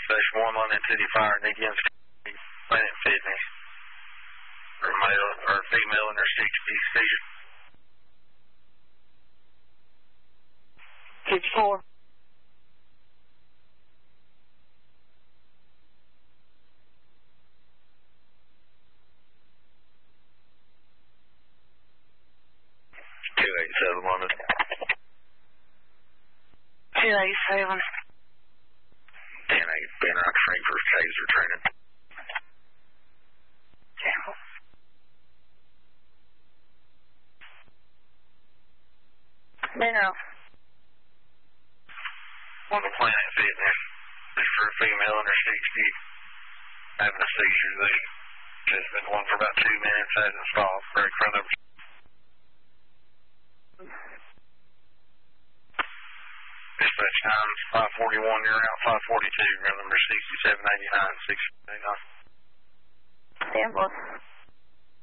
Station 1, London City Fire, need you in Planet Fitness. Or male or female in their 60s season. 54. London. 287. 10-8, being on train for taser training. Campbell. No. On the Planet Fitness, this for a female in her 60s, having a seizure. She's been going for about 2 minutes, hasn't stopped. Break front of her. Dispatch time 541, you're out 542, room number 6789, 689. Campbell.